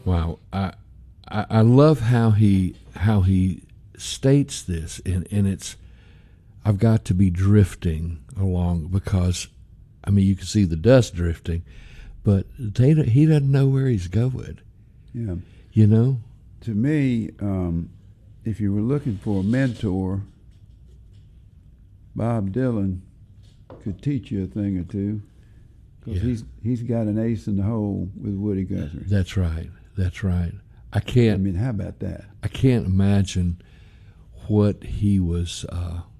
Wow, I love how he states this, and it's I've got to be drifting along because, I mean, you can see the dust drifting, but he doesn't know where he's going. Yeah. You know? To me, if you were looking for a mentor, Bob Dylan could teach you a thing or two, because he's got an ace in the hole with Woody Guthrie. That's right. That's right. I mean, how about that? I can't imagine what he was